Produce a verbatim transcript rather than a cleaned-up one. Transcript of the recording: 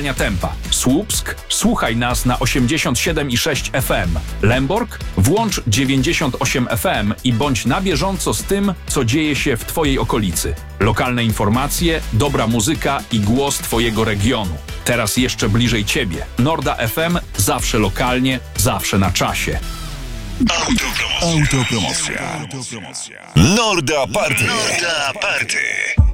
złapania tempa. Słupsk? Słuchaj nas na osiemdziesiąt siedem i sześć F M. Lęborg? Włącz dziewięćdziesiąt osiem F M i bądź na bieżąco z tym, co dzieje się w Twojej okolicy. Lokalne informacje, dobra muzyka i głos Twojego regionu. Teraz jeszcze bliżej Ciebie. Norda F M, zawsze lokalnie, zawsze na czasie. Autopromocja. Autopromocja. Norda Party. Norda Party.